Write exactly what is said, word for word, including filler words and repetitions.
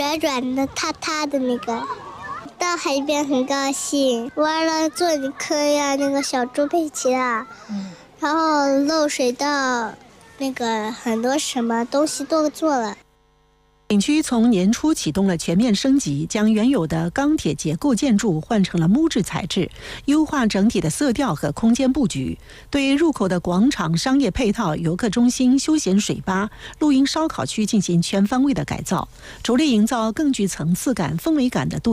软软的、塌塌的那个。到海边很高兴，玩了做尼克呀，那个小猪佩奇啊，嗯，然后漏水道，那个很多什么东西都做了。 景区从年初启动了全面升级，将原有的钢铁结构建筑换成了木质材质，优化整体的色调和空间布局。对入口的广场、商业配套、游客中心、休闲水吧、露营烧烤区进行全方位的改造，着力营造更具层次感、氛围感的度